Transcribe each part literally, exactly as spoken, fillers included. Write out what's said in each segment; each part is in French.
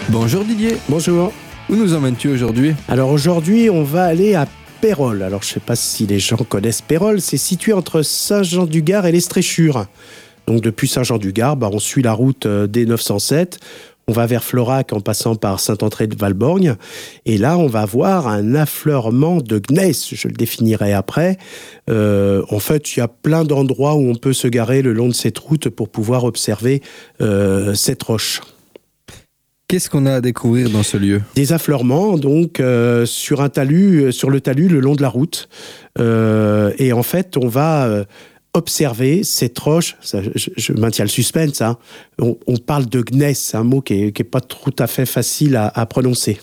Bonjour Didier. Bonjour. Où nous emmènes-tu aujourd'hui ? Alors aujourd'hui, on va aller à Pérols. Alors je ne sais pas si les gens connaissent Pérols. C'est situé entre Saint-Jean-du-Gard et l'Estréchure. Donc depuis Saint-Jean-du-Gard, bah, on suit la route euh, D neuf cent sept. On va vers Florac en passant par Saint-André-de-Valborgne. Et là, on va voir un affleurement de gneiss. Je le définirai après. Euh, en fait, il y a plein d'endroits où on peut se garer le long de cette route pour pouvoir observer euh, cette roche. Qu'est-ce qu'on a à découvrir dans ce lieu ? Des affleurements, donc, euh, sur un talus, sur le talus le long de la route. Euh, et en fait, on va euh, observer cette roche. Ça, je, je maintiens le suspense. Hein. On, on parle de gneiss, c'est un mot qui n'est qui est pas tout à fait facile à, à prononcer.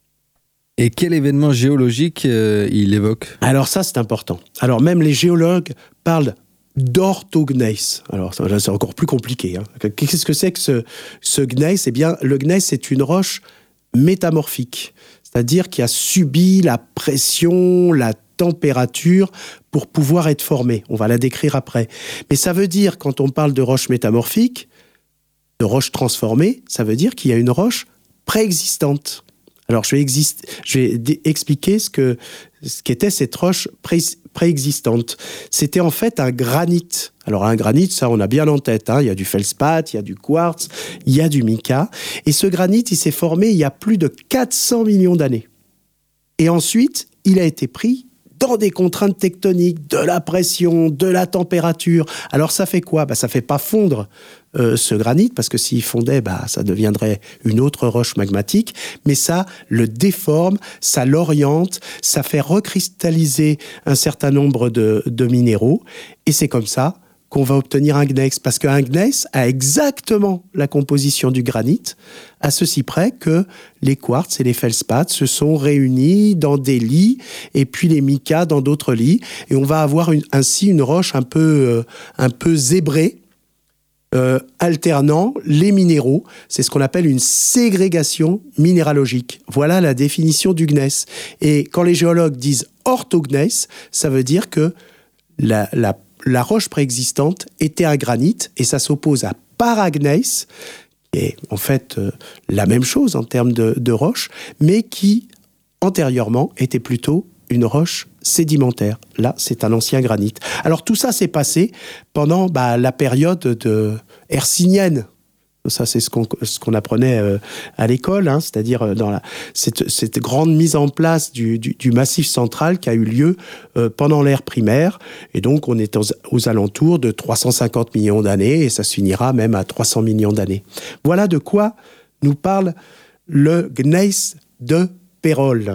Et quel événement géologique euh, il évoque ? Alors ça, c'est important. Alors même les géologues parlent d'orthogneiss. Alors ça, là, c'est encore plus compliqué. Hein. Qu'est-ce que c'est que ce, ce gneiss ? Eh bien, le gneiss, c'est une roche métamorphique, c'est-à-dire qui a subi la pression, la température pour pouvoir être formée. On va la décrire après. Mais ça veut dire, quand on parle de roche métamorphique, de roche transformée, ça veut dire qu'il y a une roche préexistante. Alors, je vais, existe, je vais d- expliquer ce, que, ce qu'était cette roche pré- préexistante. C'était en fait un granit. Alors, un granit, ça, on a bien en tête. Hein. Il y a du feldspath, il y a du quartz, il y a du mica. Et ce granit, il s'est formé il y a plus de quatre cents millions d'années. Et ensuite, il a été pris dans des contraintes tectoniques, de la pression, de la température. Alors ça fait quoi ? Bah, ça fait pas fondre euh, ce granit, parce que s'il fondait, bah, ça deviendrait une autre roche magmatique, mais ça le déforme, ça l'oriente, ça fait recristalliser un certain nombre de, de minéraux, et c'est comme ça qu'on va obtenir un gneiss, parce qu'un gneiss a exactement la composition du granit, à ceci près que les quartz et les feldspaths se sont réunis dans des lits, et puis les micas dans d'autres lits, et on va avoir une, ainsi une roche un peu, euh, un peu zébrée, euh, alternant les minéraux. C'est ce qu'on appelle une ségrégation minéralogique. Voilà la définition du gneiss. Et quand les géologues disent orthogneiss, ça veut dire que la, la La roche préexistante était un granit, et ça s'oppose à paragneiss, qui est en fait euh, la même chose en termes de, de roche, mais qui, antérieurement, était plutôt une roche sédimentaire. Là, c'est un ancien granit. Alors tout ça s'est passé pendant bah, la période de hercynienne. Ça, c'est ce qu'on, ce qu'on apprenait euh, à l'école, hein, c'est-à-dire dans la, cette, cette grande mise en place du, du, du massif central qui a eu lieu euh, pendant l'ère primaire. Et donc, on est aux, aux alentours de trois cent cinquante millions d'années, et ça se finira même à trois cents millions d'années. Voilà de quoi nous parle le gneiss de Pérols.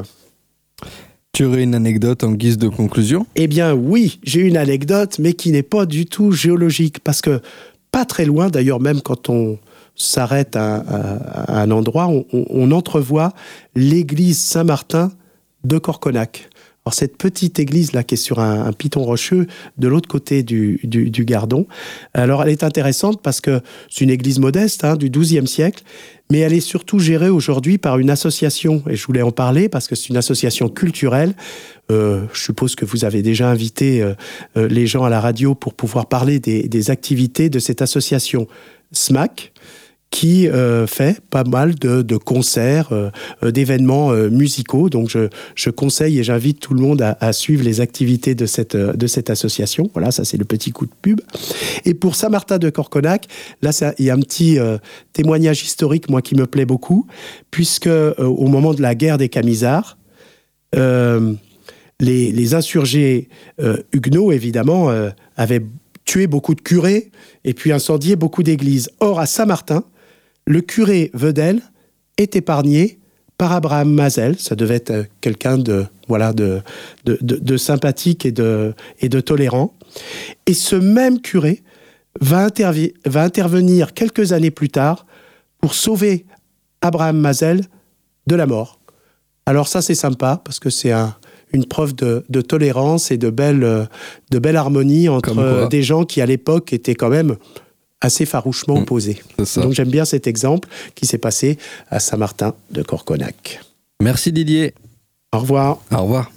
Tu aurais une anecdote en guise de conclusion ? Eh bien, oui, j'ai une anecdote, mais qui n'est pas du tout géologique, parce que pas très loin, d'ailleurs, même quand on s'arrête à, à, à un endroit, on, on, on entrevoit l'église Saint-Martin de Corconac. Alors cette petite église-là qui est sur un, un piton rocheux de l'autre côté du, du, du Gardon, alors elle est intéressante parce que c'est une église modeste hein, du douzième siècle, mais elle est surtout gérée aujourd'hui par une association, et je voulais en parler parce que c'est une association culturelle. Euh, je suppose que vous avez déjà invité euh, euh, les gens à la radio pour pouvoir parler des, des activités de cette association S M A C, qui euh, fait pas mal de, de concerts, euh, d'événements euh, musicaux. Donc, je, je conseille et j'invite tout le monde à, à suivre les activités de cette, de cette association. Voilà, ça, c'est le petit coup de pub. Et pour Saint-Martin de Corconac, là, ça, il y a un petit euh, témoignage historique, moi, qui me plaît beaucoup, puisque euh, au moment de la guerre des Camisards, euh, les, les insurgés euh, huguenots, évidemment, euh, avaient tué beaucoup de curés et puis incendié beaucoup d'églises. Or, à Saint-Martin, le curé Vedel est épargné par Abraham Mazel. Ça devait être quelqu'un de, voilà, de, de, de, de sympathique et de, et de tolérant. Et ce même curé va, intervi- va intervenir quelques années plus tard pour sauver Abraham Mazel de la mort. Alors ça, c'est sympa, parce que c'est un, une preuve de, de tolérance et de belle, de belle harmonie entre des gens qui, à l'époque, étaient quand même assez farouchement mmh, opposés. Donc j'aime bien cet exemple qui s'est passé à Saint-Martin de Corconac. Merci Didier. Au revoir. Au revoir.